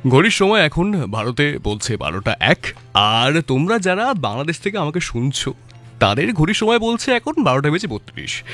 ঘড়ির সময় এখন ভারতে বলছে 12টা 1। আর তোমরা যারা বাংলাদেশ থেকে আমাকে শুনছো, তাদের ঘড়ির সময় বলছে এখন 12টা বেজে 32।